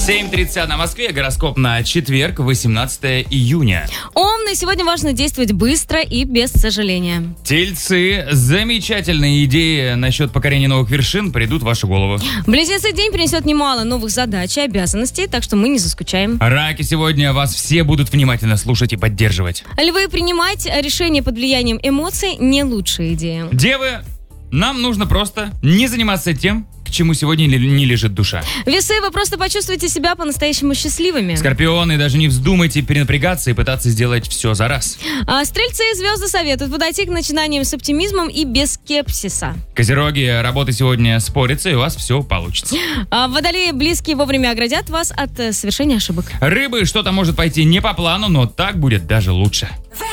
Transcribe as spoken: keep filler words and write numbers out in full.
семь тридцать на Москве, гороскоп на четверг, восемнадцатое июня. Умный, сегодня важно действовать быстро и без сожаления. Тельцы, замечательные идеи насчет покорения новых вершин придут в вашу голову. Близнецы, день принесет немало новых задач и обязанностей, так что мы не заскучаем. Раки, сегодня вас все будут внимательно слушать и поддерживать. Львы, принимать решения под влиянием эмоций не лучшая идея. Девы, нам нужно просто не заниматься тем, к чему сегодня не лежит душа. Весы, вы просто почувствуете себя по-настоящему счастливыми. Скорпионы, даже не вздумайте перенапрягаться и пытаться сделать все за раз. А стрельцы и звезды советуют подойти к начинаниям с оптимизмом и без скепсиса. Козероги, работа сегодня спорится, и у вас все получится. А водолеи, близкие вовремя оградят вас от э, совершения ошибок. Рыбы, что-то может пойти не по плану, но так будет даже лучше.